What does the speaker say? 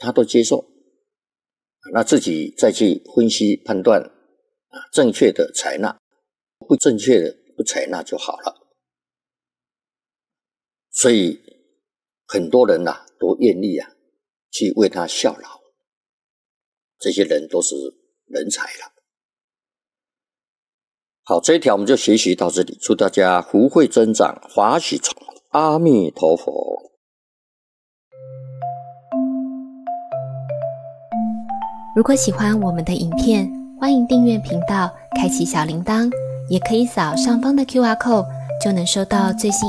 他都接受，那自己再去分析判断，正确的采纳，不正确的不采纳就好了。所以很多人都愿意去为他效劳，这些人都是人才了。好，这一条我们就学习到这里，祝大家福慧增长，法喜充满，阿弥陀佛。 如果喜欢我们的影片，欢迎订阅频道，开启小铃铛，也可以扫上方的 QR code，就能收到最新